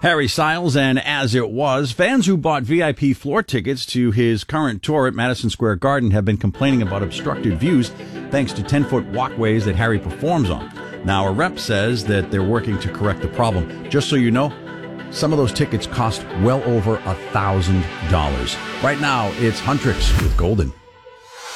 Harry Styles and As It Was. Fans who bought VIP floor tickets to his current tour at Madison Square Garden have been complaining about obstructed views thanks to 10-foot walkways that Harry performs on. Now, a rep says that they're working to correct the problem. Just so you know, some of those tickets cost well over $1,000. Right now, it's Huntrix with Golden.